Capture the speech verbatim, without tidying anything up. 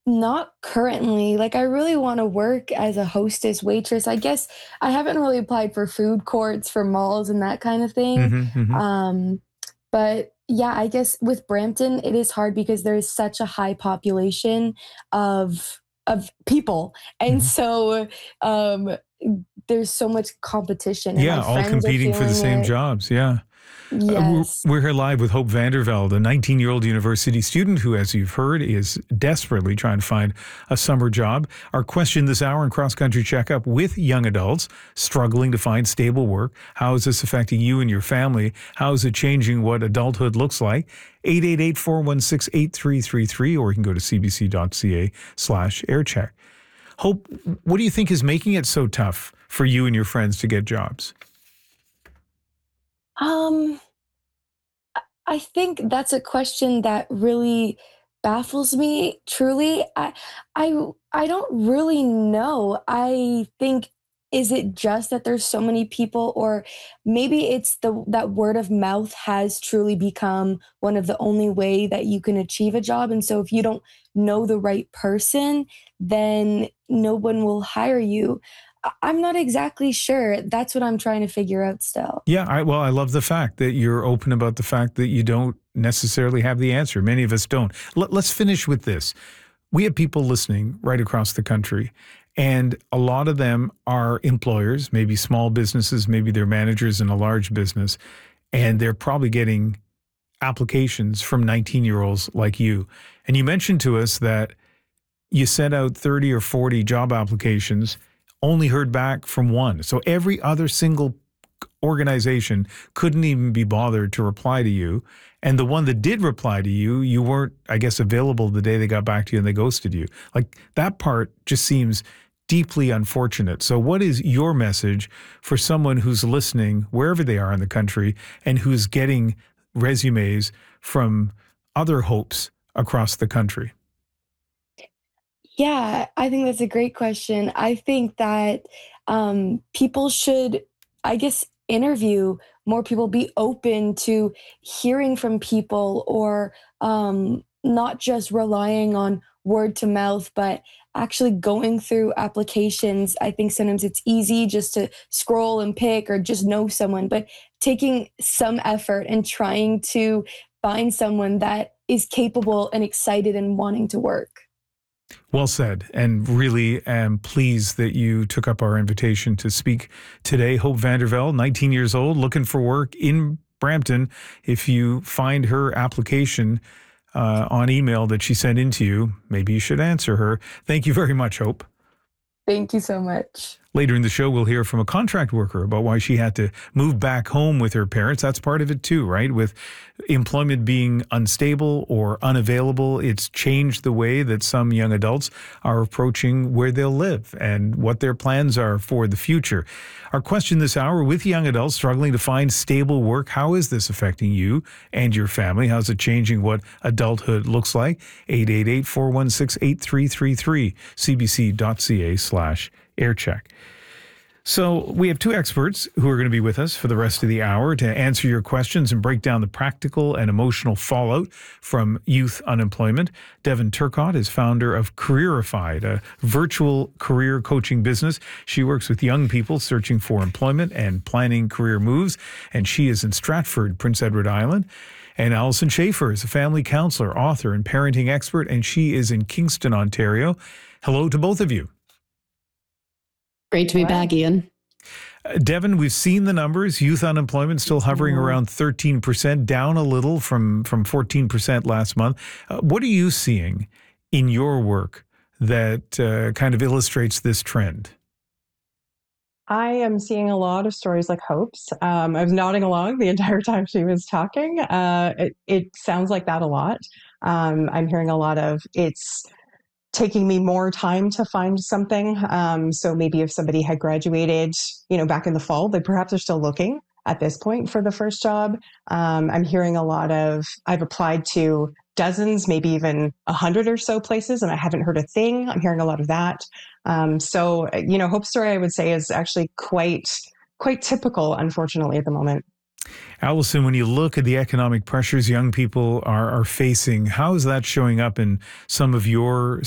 Not currently. Like, I really wanna work as a hostess, waitress. I guess I haven't really applied for food courts, for malls, and that kind of thing. Mhm, mhm. Um, but, yeah, I guess with Brampton, it is hard because there is such a high population of of people, and Mhm. so, um, there's so much competition, and my Yeah, all friends are competing for the feeling same it. jobs, yeah. Uh, we're Yes. we're here live with Hope Vandervelde, a nineteen-year-old university student who, as you've heard, is desperately trying to find a summer job. Our question this hour in Cross Country Checkup: with young adults struggling to find stable work, how is this affecting you and your family? How is it changing what adulthood looks like? eight eight eight, four one six, eight three three three, or you can go to cbc.ca slash aircheck. Hope, what do you think is making it so tough for you and your friends to get jobs? Um, I I think that's a question that really baffles me, truly. I I w I don't really know. I think, is it just that there's so many people, or maybe it's the that word of mouth has truly become one of the only way that you can achieve a job, and so if you don't know the right person, then no one will hire you. I I'm not exactly sure. That's what I'm trying to figure out still. Yeah, I well, I love the fact that you're open about the fact that you don't necessarily have the answer. Many of us don't. Let, let's finish with this. We have people listening right across the country, and a lot of them are employers, maybe small businesses, maybe they're managers in a large business, and they're probably getting applications from nineteen-year-olds like you. And you mentioned to us that you sent out thirty or forty job applications, only heard back from one. So every other single organization couldn't even be bothered to reply to you. And the one that did reply to you, you weren't, I guess, available the day they got back to you and they ghosted you. Like, that part just seems deeply unfortunate. So what is your message for someone who's listening, wherever they are in the country, and who's getting resumes from other Hopes across the country? Yeah, I think that's a great question. I think that, um, people should, I guess, interview more people, be open to hearing from people, or, um, not just relying on word to mouth, but actually going through applications. I think sometimes it's easy just to scroll and pick or just know someone, but taking some effort and trying to find someone that is capable and excited and wanting to work. Well said, and really am pleased that you took up our invitation to speak today. Hope Vandervelde, nineteen years old, looking for work in Brampton. If you find her application uh, on email that she sent in to you, maybe you should answer her. Thank you very much, Hope. Thank you so much. Later in the show, we'll hear from a contract worker about why she had to move back home with her parents. That's part of it too, right? With employment being unstable or unavailable, it's changed the way that some young adults are approaching where they'll live and what their plans are for the future. Our question this hour: with young adults struggling to find stable work, how is this affecting you and your family? How's it changing what adulthood looks like? eight eight eight, four one six, eight three three three, cbc.ca slash aircheck. So we have two experts who are going to be with us for the rest of the hour to answer your questions and break down the practical and emotional fallout from youth unemployment. Devin Turcotte is founder of Careerified, a virtual career coaching business. She works with young people searching for employment and planning career moves, and she is in Stratford, Prince Edward Island. And Allison Schaefer is a family counselor, author, and parenting expert, and she is in Kingston, Ontario. Hello to both of you. Great to be Wow. back, Ian. Uh, Devin, we've seen the numbers. Youth unemployment still hovering Mhm. around thirteen percent, down a little from, from fourteen percent last month. Uh, what are you seeing in your work that uh, kind of illustrates this trend? I am seeing a lot of stories like Hope's. Um, I was nodding along the entire time she was talking. Uh, it, it sounds like that a lot. Um, I'm hearing a lot of it's taking me more time to find something. Um, so maybe if somebody had graduated, you know, back in the fall, they perhaps are still looking at this point for the first job. Um, I'm hearing a lot of, I've applied to dozens, maybe even a hundred or so places, and I haven't heard a thing. I'm hearing a lot of that. Um, so, you know, Hope's story, I would say, is actually quite, quite typical, unfortunately, at the moment. Allison, when you look at the economic pressures young people are, are facing, how is that showing up in some of your